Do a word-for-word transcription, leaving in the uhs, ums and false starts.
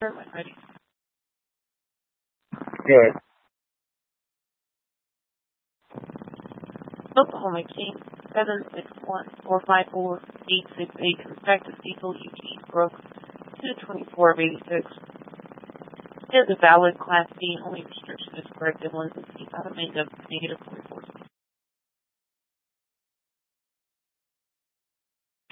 When ready. Good. Oklahoma King, seven six one, four five four, eight six eight, respective Cecil Eugene Brooks, two twenty-four of eighty-six. Is a valid Class B, only restriction is corrected once it's out of makeup, negative forty-four.